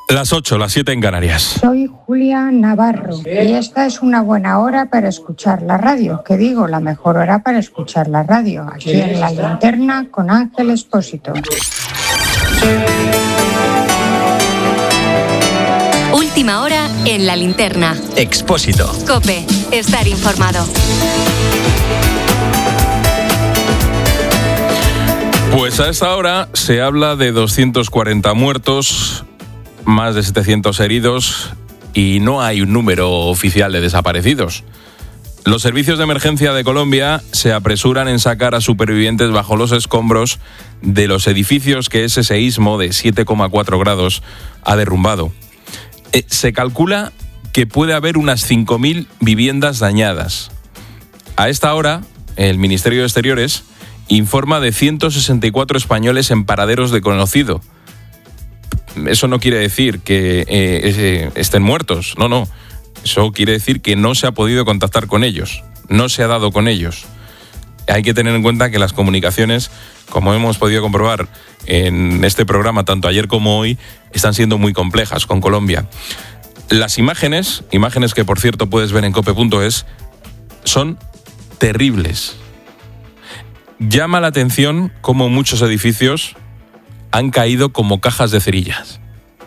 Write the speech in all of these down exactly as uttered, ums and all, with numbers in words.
Las ocho, las siete en Canarias. Soy Julia Navarro y esta es una buena hora para escuchar la radio. ¿Qué digo? La mejor hora para escuchar la radio. Aquí en La Linterna con Ángel Expósito. Última hora en La Linterna. Expósito. COPE. Estar informado. Pues a esta hora se habla de doscientos cuarenta muertos, más de setecientos heridos y no hay un número oficial de desaparecidos. Los servicios de emergencia de Colombia se apresuran en sacar a supervivientes bajo los escombros de los edificios que ese seísmo de siete coma cuatro grados ha derrumbado. Eh, se calcula que puede haber unas cinco mil viviendas dañadas. A esta hora, el Ministerio de Exteriores informa de ciento sesenta y cuatro españoles en paraderos desconocidos. Eso no quiere decir que eh, eh, estén muertos, no, no. Eso quiere decir que no se ha podido contactar con ellos, no se ha dado con ellos. Hay que tener en cuenta que las comunicaciones, como hemos podido comprobar en este programa, tanto ayer como hoy, están siendo muy complejas con Colombia. Las imágenes, imágenes que por cierto puedes ver en cope punto es, son terribles. Llama la atención cómo muchos edificios han caído como cajas de cerillas.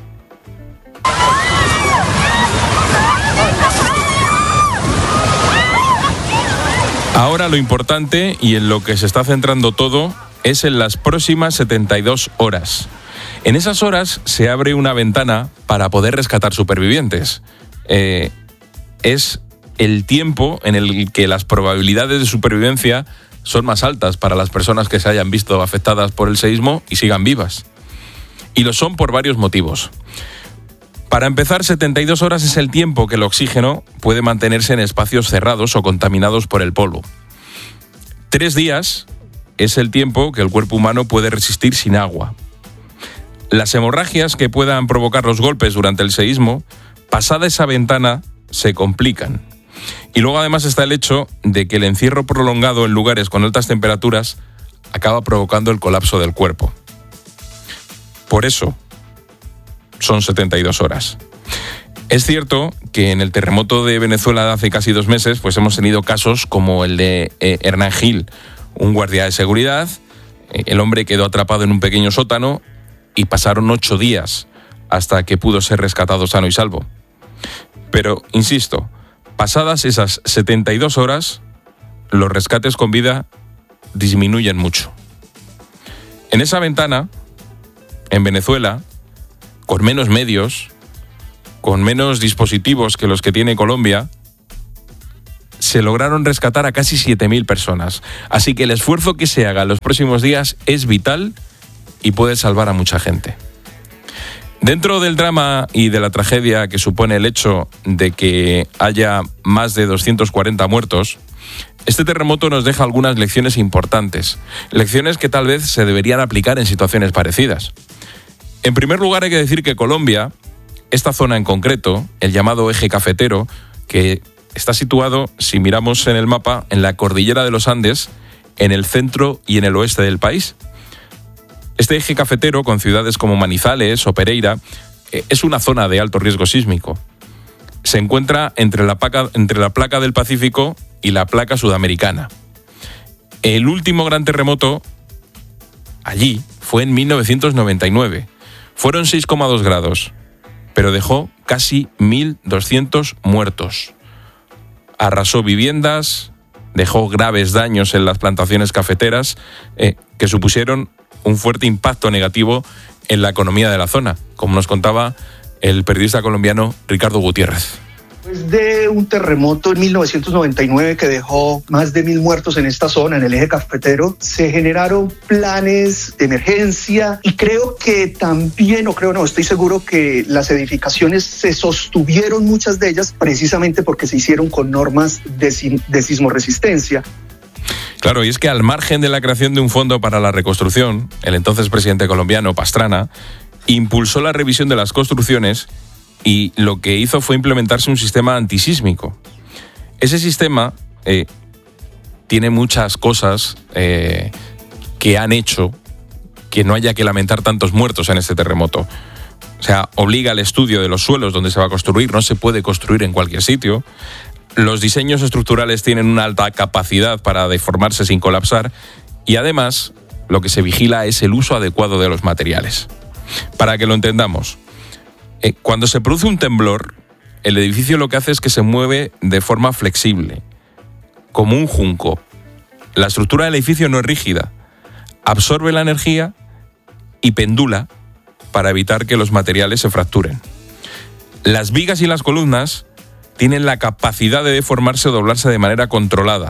Ahora lo importante y en lo que se está centrando todo es en las próximas setenta y dos horas. En esas horas se abre una ventana para poder rescatar supervivientes. Eh, es el tiempo en el que las probabilidades de supervivencia son más altas para las personas que se hayan visto afectadas por el seísmo y sigan vivas. Y lo son por varios motivos. Para empezar, setenta y dos horas es el tiempo que el oxígeno puede mantenerse en espacios cerrados o contaminados por el polvo. Tres días es el tiempo que el cuerpo humano puede resistir sin agua. Las hemorragias que puedan provocar los golpes durante el seísmo, pasada esa ventana, se complican. Y luego además está el hecho de que el encierro prolongado en lugares con altas temperaturas acaba provocando el colapso del cuerpo. Por eso son setenta y dos horas. Es cierto que en el terremoto de Venezuela de hace casi dos meses pues hemos tenido casos como el de eh, Hernán Gil, un guardia de seguridad. Eh, el hombre quedó atrapado en un pequeño sótano y pasaron ocho días hasta que pudo ser rescatado sano y salvo. Pero, insisto, pasadas esas setenta y dos horas, los rescates con vida disminuyen mucho. En esa ventana, en Venezuela, con menos medios, con menos dispositivos que los que tiene Colombia, se lograron rescatar a casi siete mil personas. Así que el esfuerzo que se haga en los próximos días es vital y puede salvar a mucha gente. Dentro del drama y de la tragedia que supone el hecho de que haya más de doscientos cuarenta muertos, este terremoto nos deja algunas lecciones importantes, lecciones que tal vez se deberían aplicar en situaciones parecidas. En primer lugar, hay que decir que Colombia, esta zona en concreto, el llamado eje cafetero, que está situado, si miramos en el mapa, en la cordillera de los Andes, en el centro y en el oeste del país. Este eje cafetero, con ciudades como Manizales o Pereira, es una zona de alto riesgo sísmico. Se encuentra entre la placa, entre la placa del Pacífico y la placa sudamericana. El último gran terremoto allí fue en mil novecientos noventa y nueve. Fueron seis coma dos grados, pero dejó casi mil doscientos muertos. Arrasó viviendas, dejó graves daños en las plantaciones cafeteras eh, que supusieron un fuerte impacto negativo en la economía de la zona, como nos contaba el periodista colombiano Ricardo Gutiérrez. Después de un terremoto en mil novecientos noventa y nueve que dejó más de mil muertos en esta zona, en el eje cafetero, se generaron planes de emergencia y creo que también, o creo no, estoy seguro que las edificaciones se sostuvieron, muchas de ellas, precisamente porque se hicieron con normas de, sis- de sismoresistencia. Claro, y es que al margen de la creación de un fondo para la reconstrucción, el entonces presidente colombiano, Pastrana, impulsó la revisión de las construcciones y lo que hizo fue implementarse un sistema antisísmico. Ese sistema eh, tiene muchas cosas eh, que han hecho que no haya que lamentar tantos muertos en este terremoto. o sea, obliga al estudio de los suelos donde se va a construir, no se puede construir en cualquier sitio. Los diseños estructurales tienen una alta capacidad para deformarse sin colapsar y además lo que se vigila es el uso adecuado de los materiales. Para que lo entendamos, eh, cuando se produce un temblor, el edificio lo que hace es que se mueve de forma flexible, como un junco. La estructura del edificio no es rígida, absorbe la energía y pendula para evitar que los materiales se fracturen. Las vigas y las columnas tienen la capacidad de deformarse o doblarse de manera controlada.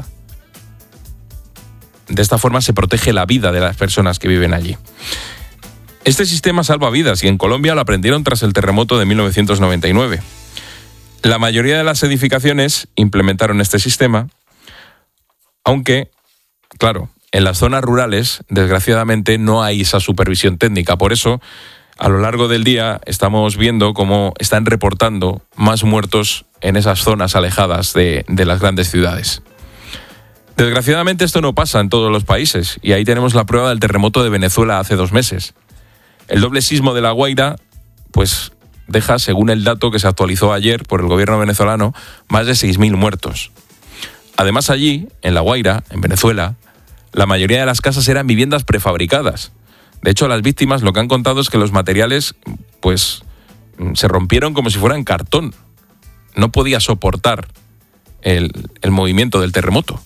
De esta forma se protege la vida de las personas que viven allí. Este sistema salva vidas y en Colombia lo aprendieron tras el terremoto de mil novecientos noventa y nueve. La mayoría de las edificaciones implementaron este sistema, aunque, claro, en las zonas rurales, desgraciadamente, no hay esa supervisión técnica. Por eso, a lo largo del día, estamos viendo cómo están reportando más muertos en esas zonas alejadas de, de las grandes ciudades. Desgraciadamente esto no pasa en todos los países y ahí tenemos la prueba del terremoto de Venezuela hace dos meses. El doble sismo de La Guaira, pues deja, según el dato que se actualizó ayer por el gobierno venezolano, más de seis mil muertos. Además allí, en La Guaira, en Venezuela, la mayoría de las casas eran viviendas prefabricadas. De hecho, las víctimas lo que han contado es que los materiales, pues, se rompieron como si fueran cartón. No podía soportar el, el movimiento del terremoto.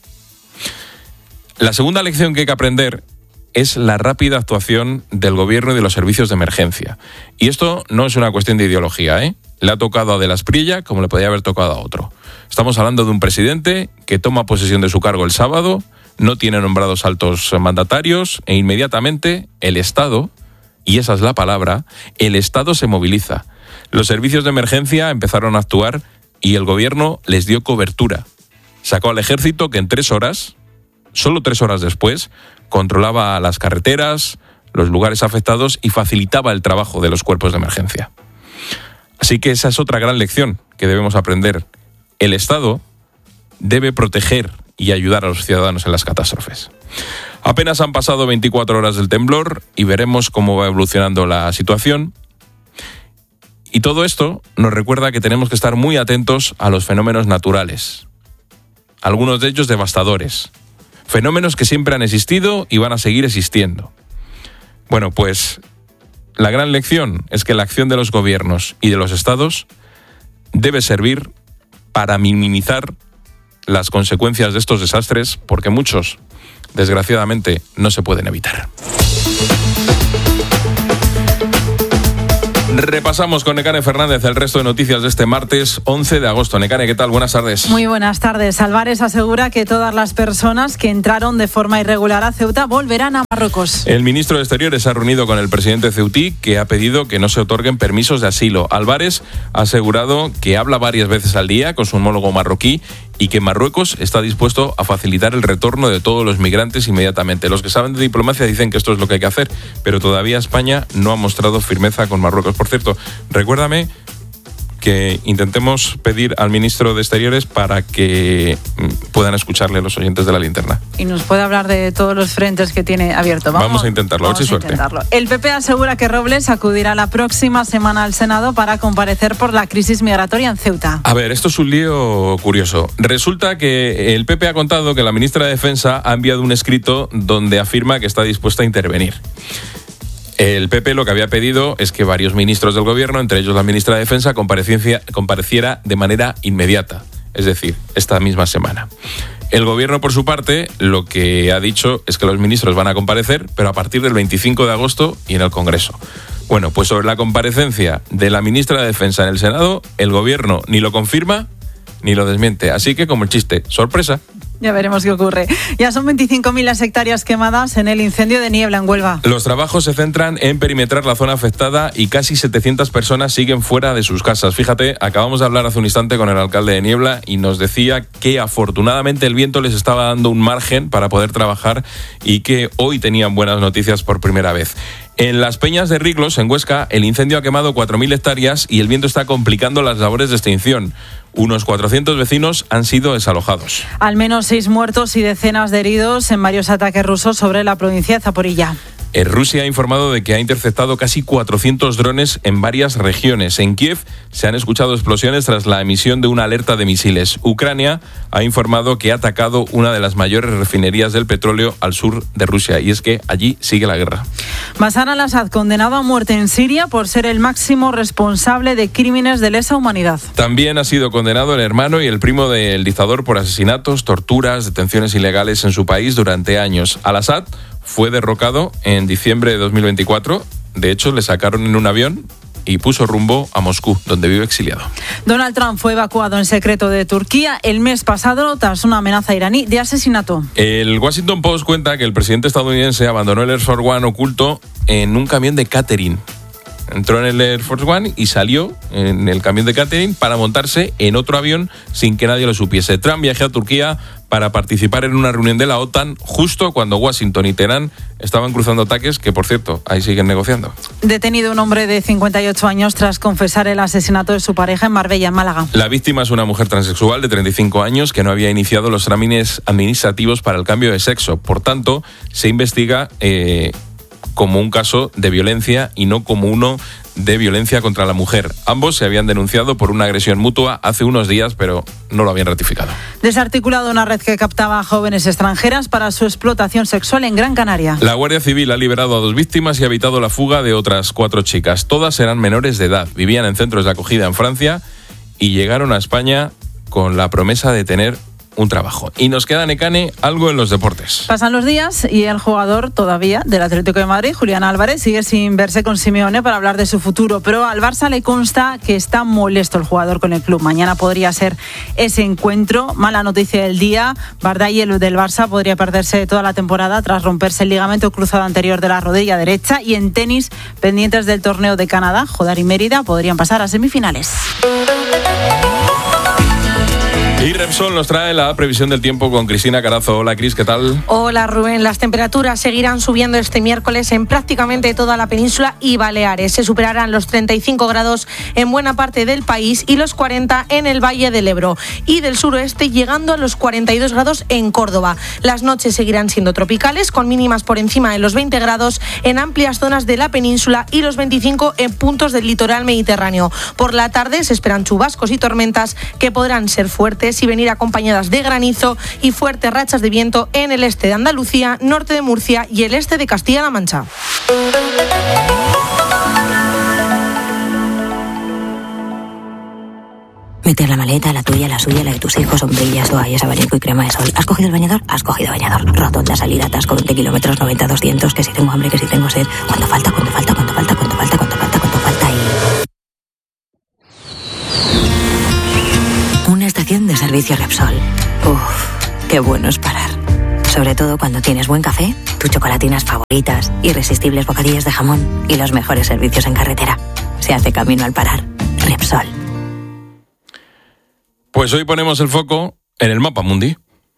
La segunda lección que hay que aprender es la rápida actuación del gobierno y de los servicios de emergencia. Y esto no es una cuestión de ideología, ¿eh? Le ha tocado a De la Espriella como le podía haber tocado a otro. Estamos hablando de un presidente que toma posesión de su cargo el sábado, no tiene nombrados altos mandatarios e inmediatamente el Estado, y esa es la palabra, el Estado se moviliza. Los servicios de emergencia empezaron a actuar y el gobierno les dio cobertura. Sacó al ejército que en tres horas, solo tres horas después, controlaba las carreteras, los lugares afectados y facilitaba el trabajo de los cuerpos de emergencia. Así que esa es otra gran lección que debemos aprender. El Estado debe proteger y ayudar a los ciudadanos en las catástrofes. Apenas han pasado veinticuatro horas del temblor y veremos cómo va evolucionando la situación. Y todo esto nos recuerda que tenemos que estar muy atentos a los fenómenos naturales, algunos de ellos devastadores, fenómenos que siempre han existido y van a seguir existiendo. Bueno, pues la gran lección es que la acción de los gobiernos y de los estados debe servir para minimizar las consecuencias de estos desastres, porque muchos, desgraciadamente, no se pueden evitar. Repasamos con Nekane Fernández el resto de noticias de este martes once de agosto. Nekane, ¿qué tal? Buenas tardes. Muy buenas tardes. Álvarez asegura que todas las personas que entraron de forma irregular a Ceuta volverán a Marruecos. El ministro de Exteriores se ha reunido con el presidente ceutí, que ha pedido que no se otorguen permisos de asilo. Álvarez ha asegurado que habla varias veces al día con su homólogo marroquí y que Marruecos está dispuesto a facilitar el retorno de todos los migrantes inmediatamente. Los que saben de diplomacia dicen que esto es lo que hay que hacer, pero todavía España no ha mostrado firmeza con Marruecos. Por cierto, recuérdame que intentemos pedir al ministro de Exteriores para que puedan escucharle a los oyentes de La Linterna. Y nos puede hablar de todos los frentes que tiene abierto. Vamos, vamos a intentarlo, vamos a suerte. Intentarlo. El P P asegura que Robles acudirá la próxima semana al Senado para comparecer por la crisis migratoria en Ceuta. A ver, esto es un lío curioso. Resulta que el P P ha contado que la ministra de Defensa ha enviado un escrito donde afirma que está dispuesta a intervenir. El P P lo que había pedido es que varios ministros del gobierno, entre ellos la ministra de Defensa, compareciera de manera inmediata, es decir, esta misma semana. El gobierno, por su parte, lo que ha dicho es que los ministros van a comparecer, pero a partir del veinticinco de agosto y en el Congreso. Bueno, pues sobre la comparecencia de la ministra de Defensa en el Senado, el gobierno ni lo confirma ni lo desmiente. Así que, como el chiste, sorpresa. Ya veremos qué ocurre. Ya son veinticinco mil las hectáreas quemadas en el incendio de Niebla en Huelva. Los trabajos se centran en perimetrar la zona afectada y casi setecientas personas siguen fuera de sus casas. Fíjate, acabamos de hablar hace un instante con el alcalde de Niebla y nos decía que afortunadamente el viento les estaba dando un margen para poder trabajar y que hoy tenían buenas noticias por primera vez. En las Peñas de Riglos, en Huesca, el incendio ha quemado cuatro mil hectáreas y el viento está complicando las labores de extinción. Unos cuatrocientos vecinos han sido desalojados. Al menos seis muertos y decenas de heridos en varios ataques rusos sobre la provincia de Zaporilla. Eh, Rusia ha informado de que ha interceptado casi cuatrocientos drones en varias regiones. En Kiev se han escuchado explosiones tras la emisión de una alerta de misiles. Ucrania ha informado que ha atacado una de las mayores refinerías del petróleo al sur de Rusia. Y es que allí sigue la guerra. Bashar al-Assad, condenado a muerte en Siria por ser el máximo responsable de crímenes de lesa humanidad. También ha sido condenado el hermano y el primo del dictador por asesinatos, torturas, detenciones ilegales en su país durante años. Al-Assad fue derrocado en diciembre de dos mil veinticuatro. De hecho, le sacaron en un avión y puso rumbo a Moscú, donde vive exiliado. Donald Trump fue evacuado en secreto de Turquía el mes pasado tras una amenaza iraní de asesinato. El Washington Post cuenta que el presidente estadounidense abandonó el Air Force One oculto en un camión de catering. Entró en el Air Force One y salió en el camión de catering para montarse en otro avión sin que nadie lo supiese. Trump viajó a Turquía para participar en una reunión de la OTAN justo cuando Washington y Teherán estaban cruzando ataques, que por cierto, ahí siguen negociando. Detenido un hombre de cincuenta y ocho años tras confesar el asesinato de su pareja en Marbella, en Málaga. La víctima es una mujer transexual de treinta y cinco años que no había iniciado los trámites administrativos para el cambio de sexo. Por tanto, se investiga eh, como un caso de violencia y no como uno de violencia contra la mujer. Ambos se habían denunciado por una agresión mutua hace unos días, pero no lo habían ratificado. Desarticulado una red que captaba a jóvenes extranjeras para su explotación sexual en Gran Canaria. La Guardia Civil ha liberado a dos víctimas y ha evitado la fuga de otras cuatro chicas. Todas eran menores de edad, vivían en centros de acogida en Francia y llegaron a España con la promesa de tener un trabajo. Y nos queda, Necane, algo en los deportes. Pasan los días y el jugador todavía del Atlético de Madrid, Julián Álvarez, sigue sin verse con Simeone para hablar de su futuro, pero al Barça le consta que está molesto el jugador con el club. Mañana podría ser ese encuentro. Mala noticia del día, Bardai, el del Barça, podría perderse toda la temporada tras romperse el ligamento cruzado anterior de la rodilla derecha. Y en tenis, pendientes del torneo de Canadá, Jodar y Mérida podrían pasar a semifinales. Y Repsol nos trae la previsión del tiempo con Cristina Carazo. Hola, Cris, ¿qué tal? Hola, Rubén. Las temperaturas seguirán subiendo este miércoles en prácticamente toda la península y Baleares. Se superarán los treinta y cinco grados en buena parte del país y los cuarenta en el Valle del Ebro y del suroeste, llegando a los cuarenta y dos grados en Córdoba. Las noches seguirán siendo tropicales, con mínimas por encima de los veinte grados en amplias zonas de la península y los veinticinco en puntos del litoral mediterráneo. Por la tarde se esperan chubascos y tormentas que podrán ser fuertes y venir acompañadas de granizo y fuertes rachas de viento en el este de Andalucía, norte de Murcia y el este de Castilla-La Mancha. Meter la maleta, la tuya, la suya, la de tus hijos, sombrillas, toallas, abanico y crema de sol. ¿Has cogido el bañador? Has cogido bañador. Rotonda, salida, atasco, veinte kilómetros, noventa, doscientos, que si tengo hambre, que si tengo sed. ¿Cuánto falta? ¿Cuánto falta? ¿Cuánto falta? ¿Cuánto falta? ¿Cuánto falta? ¿Cuánto falta? Y... una estación de servicio Repsol. Uf, qué bueno es parar. Sobre todo cuando tienes buen café, tus chocolatinas favoritas, irresistibles bocadillos de jamón y los mejores servicios en carretera. Se hace camino al parar. Repsol. Pues hoy ponemos el foco en el mapa mundi.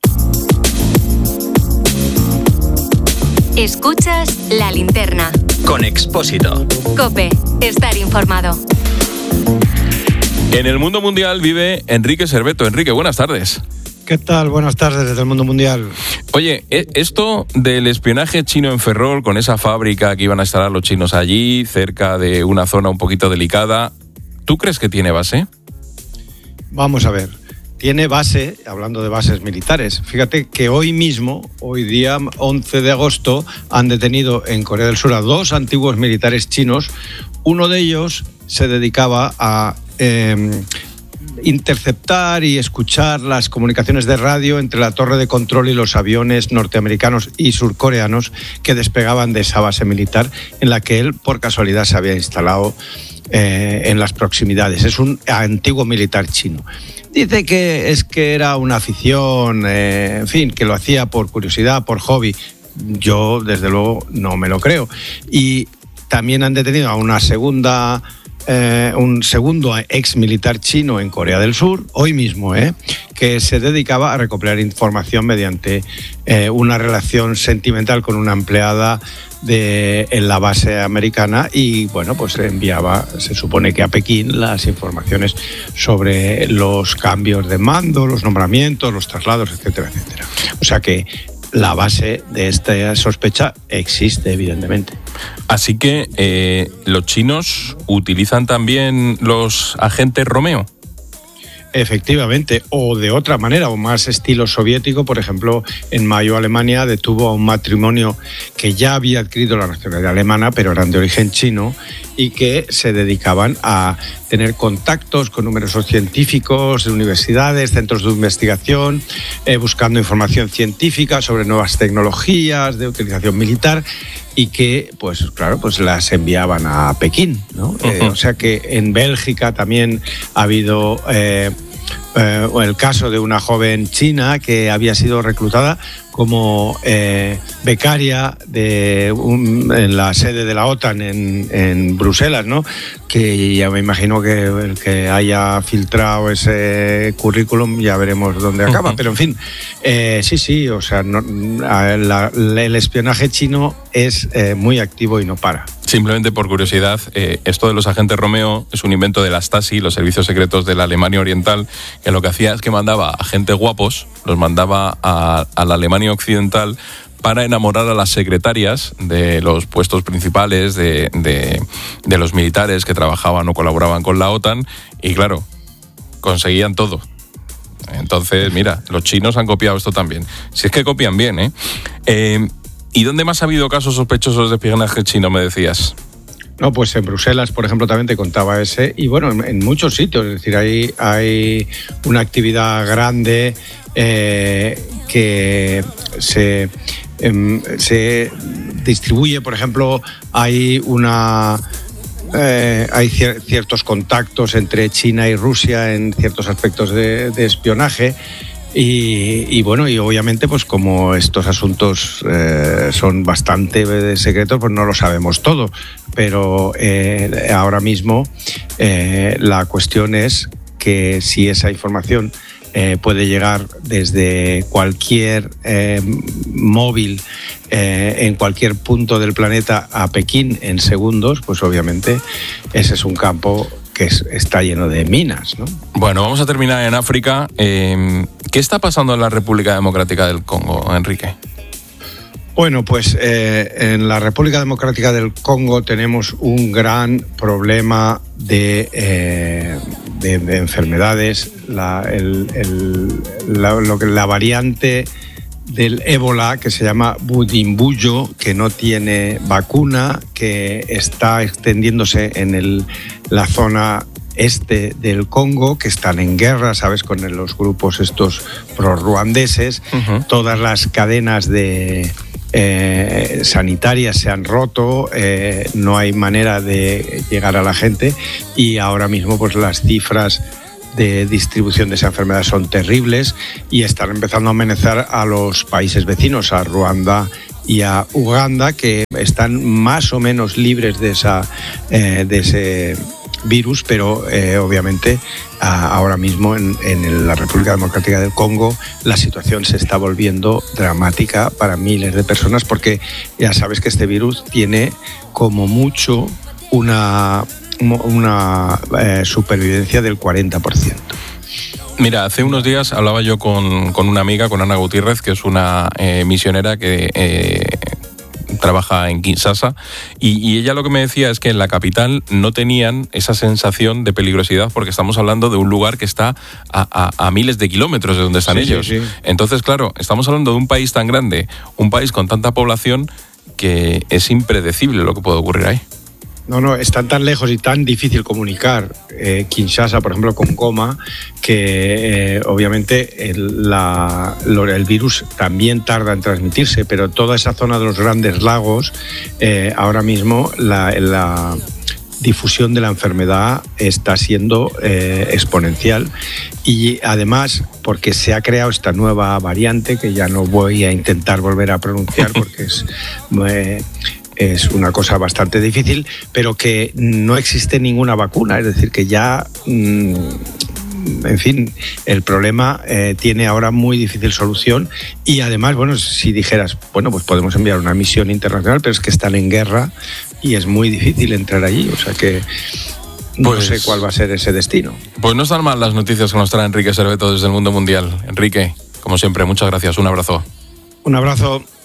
Escuchas La Linterna. Con Expósito. COPE. Estar informado. En el mundo mundial vive Enrique Serveto. Enrique, buenas tardes. ¿Qué tal? Buenas tardes desde el mundo mundial. Oye, esto del espionaje chino en Ferrol, con esa fábrica que iban a instalar los chinos allí, cerca de una zona un poquito delicada, ¿tú crees que tiene base? Vamos a ver. Tiene base, hablando de bases militares. Fíjate que hoy mismo, hoy día once de agosto, han detenido en Corea del Sur a dos antiguos militares chinos. Uno de ellos se dedicaba a eh, interceptar y escuchar las comunicaciones de radio entre la torre de control y los aviones norteamericanos y surcoreanos que despegaban de esa base militar en la que él, por casualidad, se había instalado eh, en las proximidades. Es un antiguo militar chino. Dice que es que era una afición, eh, en fin, que lo hacía por curiosidad, por hobby. Yo, desde luego, no me lo creo. Y también han detenido a una segunda... Eh, un segundo ex militar chino en Corea del Sur, hoy mismo, eh, que se dedicaba a recopilar información mediante eh, una relación sentimental con una empleada de, en la base americana y, bueno, pues enviaba, se supone que a Pekín, las informaciones sobre los cambios de mando, los nombramientos, los traslados, etcétera, etcétera. O sea que la base de esta sospecha existe, evidentemente. Así que eh, los chinos utilizan también los agentes Romeo. Efectivamente, o de otra manera, o más estilo soviético. Por ejemplo, en mayo Alemania detuvo a un matrimonio que ya había adquirido la nacionalidad alemana, pero eran de origen chino, y que se dedicaban a tener contactos con numerosos científicos de universidades, centros de investigación, eh, buscando información científica sobre nuevas tecnologías de utilización militar, y que, pues claro, pues las enviaban a Pekín, ¿no? Uh-huh. Eh, o sea que en Bélgica también ha habido eh, eh, el caso de una joven china que había sido reclutada como eh, becaria de un, en la sede de la OTAN en, en Bruselas, ¿no? Que ya me imagino que el que haya filtrado ese currículum ya veremos dónde acaba. Uh-huh. Pero en fin, eh, sí, sí, o sea, no, la, la, el espionaje chino es eh, muy activo y no para. Simplemente por curiosidad, eh, esto de los agentes Romeo es un invento de la Stasi, los servicios secretos de la Alemania Oriental, que lo que hacía es que mandaba a agentes guapos, los mandaba a, a la Alemania Occidental para enamorar a las secretarias de los puestos principales de, de, de los militares que trabajaban o colaboraban con la OTAN, y claro, conseguían todo. Entonces, mira, los chinos han copiado esto también. Si es que copian bien, ¿eh? eh ¿Y dónde más ha habido casos sospechosos de espionaje chino, me decías? No, pues en Bruselas, por ejemplo, también te contaba ese, y bueno, en, en muchos sitios, es decir, hay, hay una actividad grande eh, que se, eh, se distribuye, por ejemplo, hay una... Eh, hay cier- ciertos contactos entre China y Rusia en ciertos aspectos de, de espionaje. Y, y bueno, y obviamente pues como estos asuntos eh, son bastante secretos, pues no lo sabemos todo, pero eh, ahora mismo eh, la cuestión es que si esa información eh, puede llegar desde cualquier eh, móvil eh, en cualquier punto del planeta a Pekín en segundos, pues obviamente ese es un campo que es, está lleno de minas, ¿no? Bueno, vamos a terminar en África. Eh, ¿Qué está pasando en la República Democrática del Congo, Enrique? Bueno, pues eh, en la República Democrática del Congo tenemos un gran problema de, eh, de, de enfermedades. La, el, el, la, lo que, la variante del ébola, que se llama Budimbuyo, que no tiene vacuna, que está extendiéndose en el, la zona este del Congo, que están en guerra, ¿sabes?, con los grupos estos prorruandeses. Uh-huh. Todas las cadenas de eh, sanitarias se han roto, eh, no hay manera de llegar a la gente, y ahora mismo pues las cifras de distribución de esa enfermedad son terribles y están empezando a amenazar a los países vecinos, a Ruanda y a Uganda, que están más o menos libres de, esa, eh, de ese virus, pero eh, obviamente a, ahora mismo en, en la República Democrática del Congo la situación se está volviendo dramática para miles de personas, porque ya sabes que este virus tiene como mucho una... una eh, supervivencia del cuarenta por ciento. Mira, hace unos días hablaba yo con, con una amiga, con Ana Gutiérrez, que es una eh, misionera que eh, trabaja en Kinshasa, y, y ella lo que me decía es que en la capital no tenían esa sensación de peligrosidad, porque estamos hablando de un lugar que está a, a, a miles de kilómetros de donde están sí, ellos. Sí, sí. Entonces, claro, estamos hablando de un país tan grande, un país con tanta población, que es impredecible lo que puede ocurrir ahí. No, no, están tan lejos y tan difícil comunicar eh, Kinshasa, por ejemplo, con Goma, que eh, obviamente el, la, el virus también tarda en transmitirse, pero toda esa zona de los grandes lagos, eh, ahora mismo la, la difusión de la enfermedad está siendo eh, exponencial, y además porque se ha creado esta nueva variante que ya no voy a intentar volver a pronunciar porque es... Eh, es una cosa bastante difícil, pero que no existe ninguna vacuna, es decir, que ya, mmm, en fin, el problema eh, tiene ahora muy difícil solución, y además, bueno, si dijeras, bueno, pues podemos enviar una misión internacional, pero es que están en guerra y es muy difícil entrar allí, o sea que no pues, sé cuál va a ser ese destino. Pues no están mal las noticias que nos trae Enrique Serveto desde el mundo mundial. Enrique, como siempre, muchas gracias, un abrazo. Un abrazo.